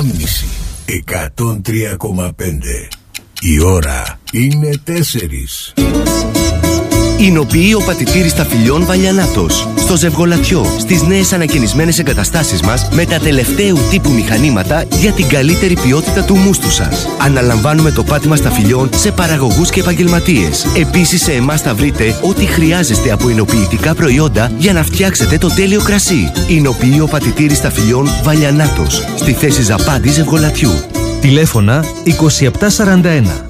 ανάμνηση 103,5. Η ώρα είναι 4. Εινοποιεί ο πατητήρης ταφυλιών Βαλιανάτος. Στο Ζευγολατιό, στις νέες ανακαινισμένες εγκαταστάσεις μας με τα τελευταίου τύπου μηχανήματα για την καλύτερη ποιότητα του μούστου σας. Αναλαμβάνουμε το πάτημα σταφυλιών σε παραγωγούς και επαγγελματίες. Επίσης, σε εμάς θα βρείτε ό,τι χρειάζεστε από εινοποιητικά προϊόντα για να φτιάξετε το τέλειο κρασί. Εινοποιεί ο πατητήρης ταφυλιών Βαλιανάτος. Στη θέση Ζαπάντη Ζευγολατιού. Τηλέφωνα 2741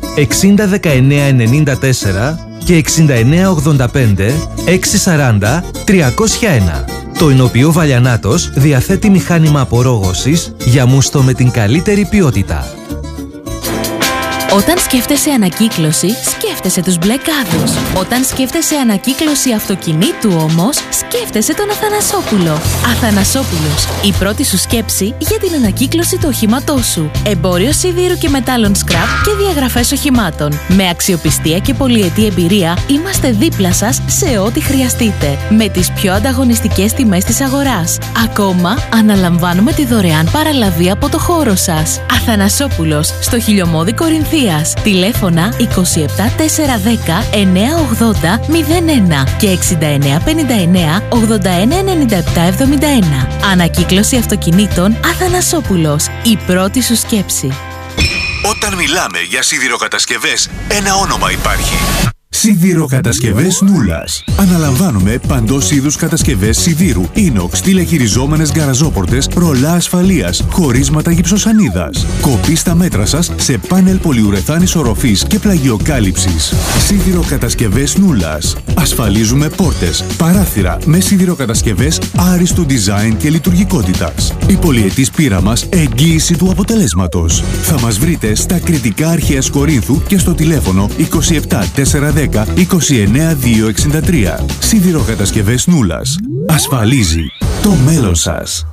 601994 και 6985 640 301. Το εινοποιείο Βαλιανάτος διαθέτει μηχάνημα απορρόγωσης για μούστο με την καλύτερη ποιότητα. Όταν σκέφτεσαι ανακύκλωση, σκέφτεσαι τους μπλε κάδους. Όταν σκέφτεσαι ανακύκλωση αυτοκινήτου όμως, σκέφτεσαι τον Αθανασόπουλο. Αθανασόπουλος, η πρώτη σου σκέψη για την ανακύκλωση του οχήματός σου. Εμπόριο σιδήρου και μετάλλων σκραπ και διαγραφές οχημάτων. Με αξιοπιστία και πολυετή εμπειρία, είμαστε δίπλα σας σε ό,τι χρειαστείτε. Με τις πιο ανταγωνιστικές τιμές της αγοράς. Ακόμα, αναλαμβάνουμε τη δωρεάν παραλαβή από το χώρο σας. Αθανασόπουλος, στο Χιλιομώδη Κορινθίας. Τηλέφωνα 27 410 980 01 και 69 59 81 97 71. Ανακύκλωση αυτοκινήτων Αθανασόπουλος. Η πρώτη σου σκέψη. Όταν μιλάμε για σιδηροκατασκευές, ένα όνομα υπάρχει. Σιδηροκατασκευές Νούλας. Αναλαμβάνουμε παντός είδους κατασκευές σιδήρου, ίνοξ, τηλεχειριζόμενες γκαραζόπορτες, ρολά ασφαλείας, χωρίσματα γυψοσανίδας. Κοπή στα μέτρα σας σε πάνελ πολυουρεθάνης οροφής και πλαγιοκάλυψης. Σιδηροκατασκευές Νούλας. Ασφαλίζουμε πόρτες, παράθυρα με σιδηροκατασκευές άριστου design και λειτουργικότητας. Η πολυετής πείρα μας εγγύηση του αποτελέσματος. Θα μας βρείτε στα Κρητικά Αρχαίας Κορίνθου και στο τηλέφωνο 27 410 29 263. Σιδηροκατασκευές Νούλας. Ασφαλίζει το μέλλον σας.